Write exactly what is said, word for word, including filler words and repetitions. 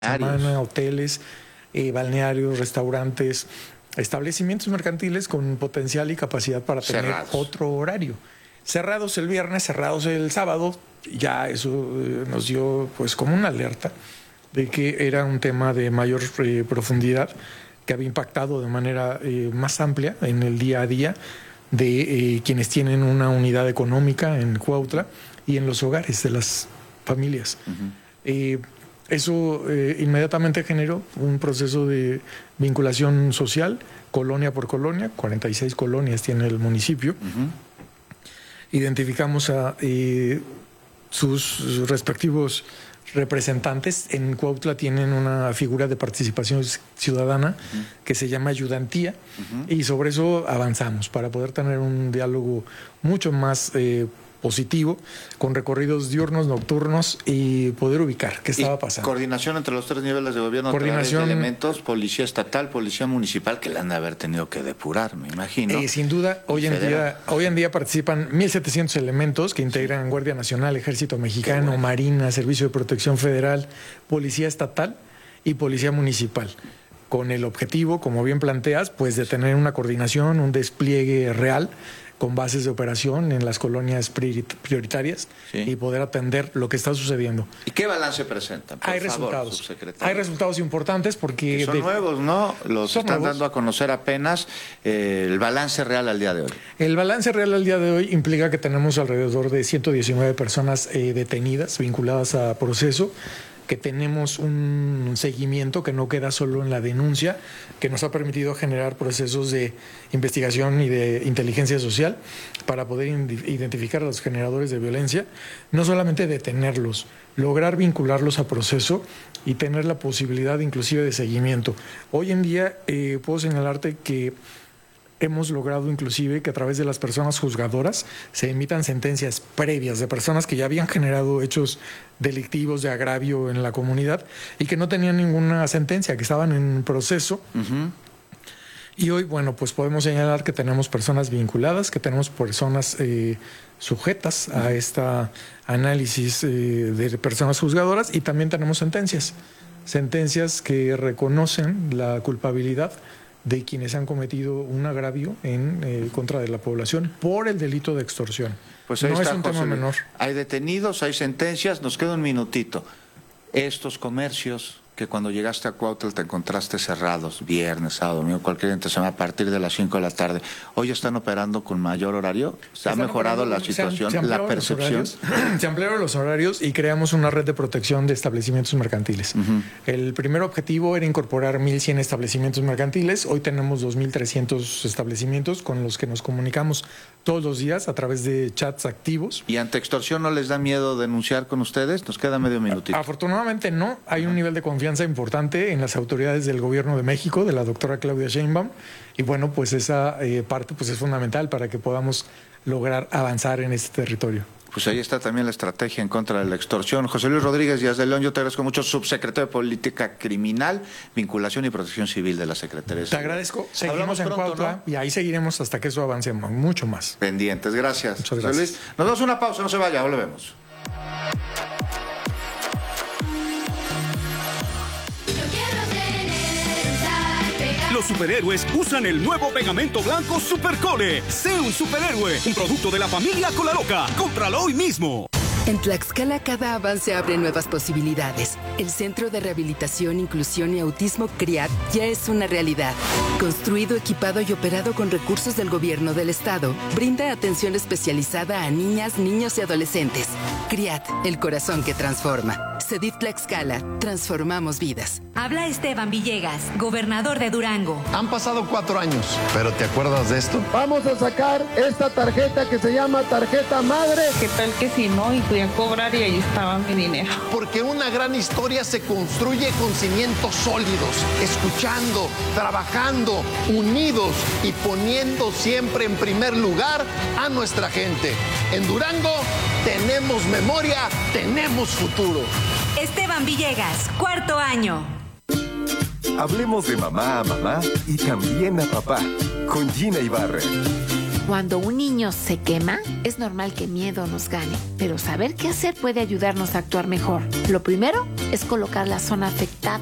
semana, hoteles, eh, balnearios, restaurantes, establecimientos mercantiles con potencial y capacidad para tener cerrados. Otro horario. Cerrados el viernes, cerrados el sábado, ya eso eh, nos dio pues como una alerta de que era un tema de mayor eh, profundidad que había impactado de manera eh, más amplia en el día a día de eh, quienes tienen una unidad económica en Cuautla y en los hogares de las familias. Uh-huh. Eh, eso eh, inmediatamente generó un proceso de vinculación social, colonia por colonia, cuarenta y seis colonias tiene el municipio. Uh-huh. Identificamos a eh, sus respectivos representantes. En Cuautla tienen una figura de participación ciudadana uh-huh. que se llama ayudantía uh-huh. y sobre eso avanzamos para poder tener un diálogo mucho más eh, positivo, con recorridos diurnos, nocturnos y poder ubicar qué estaba pasando. Coordinación entre los tres niveles de gobierno, coordinación de elementos, policía estatal, policía municipal, que la han de haber tenido que depurar, me imagino. Eh, sin duda, hoy en día, hoy en día participan mil setecientos elementos que integran Guardia Nacional, Ejército Mexicano, bueno. Marina, Servicio de Protección Federal, Policía Estatal y Policía Municipal, con el objetivo, como bien planteas, pues de tener una coordinación, un despliegue real con bases de operación en las colonias prioritarias sí. y poder atender lo que está sucediendo. ¿Y qué balance presentan? Por hay favor, resultados. Subsecretario. Hay resultados importantes porque... Que son de, nuevos, ¿no? Los están nuevos. Dando a conocer apenas eh, el balance real al día de hoy. El balance real al día de hoy implica que tenemos alrededor de ciento diecinueve personas eh, detenidas, vinculadas a proceso, que tenemos un seguimiento que no queda solo en la denuncia, que nos ha permitido generar procesos de investigación y de inteligencia social para poder identificar a los generadores de violencia, no solamente detenerlos, lograr vincularlos a proceso y tener la posibilidad inclusive de seguimiento. Hoy en día eh, puedo señalarte que hemos logrado inclusive que a través de las personas juzgadoras se emitan sentencias previas de personas que ya habían generado hechos delictivos de agravio en la comunidad y que no tenían ninguna sentencia, que estaban en proceso. Uh-huh. Y hoy, bueno, pues podemos señalar que tenemos personas vinculadas, que tenemos personas eh, sujetas uh-huh. a este análisis eh, de personas juzgadoras y también tenemos sentencias, sentencias que reconocen la culpabilidad de quienes han cometido un agravio en eh, contra de la población por el delito de extorsión. Pues ahí no está, es un José, tema menor. Hay detenidos, hay sentencias, nos queda un minutito. Estos comercios que cuando llegaste a Cuautla te encontraste cerrados, viernes, sábado, domingo, cualquier día semana a partir de las cinco de la tarde, ¿hoy están operando con mayor horario? ¿Se ha mejorado la situación, se han, se la percepción? Se ampliaron los horarios y creamos una red de protección de establecimientos mercantiles. Uh-huh. El primer objetivo era incorporar mil cien establecimientos mercantiles. Hoy tenemos dos mil trescientos establecimientos con los que nos comunicamos todos los días a través de chats activos. ¿Y ante extorsión no les da miedo denunciar con ustedes? Nos queda medio minutito. Afortunadamente no. Hay un nivel de confianza importante en las autoridades del Gobierno de México, de la doctora Claudia Sheinbaum, y bueno, pues esa eh, parte pues es fundamental para que podamos lograr avanzar en este territorio. Pues ahí está también la estrategia en contra de la extorsión. José Luis Rodríguez Díaz de León, yo te agradezco mucho, subsecretario de Política Criminal, Vinculación y Protección Civil de la Secretaría. Te agradezco. Seguimos en Cuautla, ¿no? Y ahí seguiremos hasta que eso avance mucho más. Pendientes, gracias. Muchas gracias. José Luis, nos damos una pausa, no se vaya, volvemos. Los superhéroes usan el nuevo pegamento blanco Supercole. Sé un superhéroe, un producto de la familia Colaloca. Cómpralo hoy mismo. En Tlaxcala cada avance abre nuevas posibilidades. El Centro de Rehabilitación, Inclusión y Autismo CRIAT ya es una realidad. Construido, equipado y operado con recursos del gobierno del estado, brinda atención especializada a niñas, niños y adolescentes. CRIAT, el corazón que transforma. CEDIF Tlaxcala, transformamos vidas. Habla Esteban Villegas, gobernador de Durango. Han pasado cuatro años, pero ¿te acuerdas de esto? Vamos a sacar esta tarjeta que se llama tarjeta madre. ¿Qué tal que si no? Y fui a cobrar y ahí estaba mi dinero. Porque una gran historia se construye con cimientos sólidos, escuchando, trabajando, unidos y poniendo siempre en primer lugar a nuestra gente. En Durango tenemos memoria, tenemos futuro. Esteban Villegas, cuarto año. Hablemos de mamá a mamá y también a papá, con Gina Ibarra. Cuando un niño se quema, es normal que miedo nos gane, pero saber qué hacer puede ayudarnos a actuar mejor. Lo primero es colocar la zona afectada